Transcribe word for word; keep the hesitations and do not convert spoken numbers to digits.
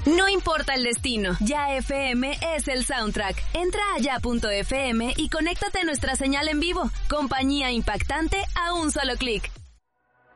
No importa el destino, Ya F M es el soundtrack. Entra a ya punto f m y conéctate a nuestra señal en vivo. Compañía impactante a un solo clic.